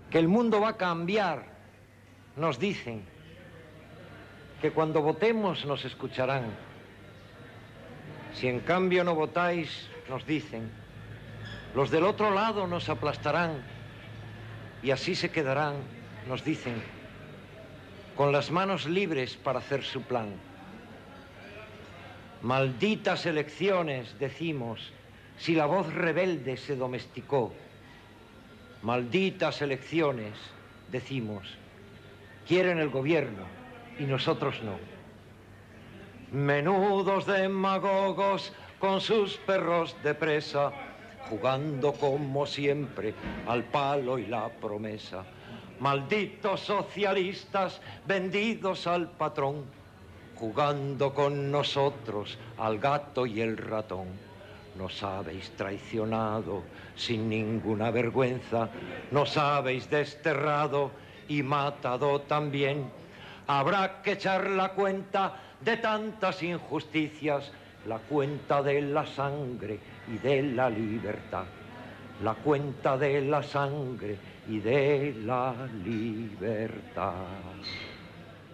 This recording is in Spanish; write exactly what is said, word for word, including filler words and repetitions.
que el mundo va a cambiar, nos dicen, que cuando votemos nos escucharán. Si en cambio no votáis, nos dicen, los del otro lado nos aplastarán y así se quedarán, nos dicen, con las manos libres para hacer su plan. Malditas elecciones, decimos, si la voz rebelde se domesticó. Malditas elecciones, decimos, quieren el gobierno y nosotros no. Menudos demagogos con sus perros de presa, jugando como siempre al palo y la promesa. Malditos socialistas vendidos al patrón, jugando con nosotros al gato y el ratón. Nos habéis traicionado sin ninguna vergüenza, nos habéis desterrado y matado también. Habrá que echar la cuenta de tantas injusticias, la cuenta de la sangre y de la libertad. La cuenta de la sangre y de la libertad.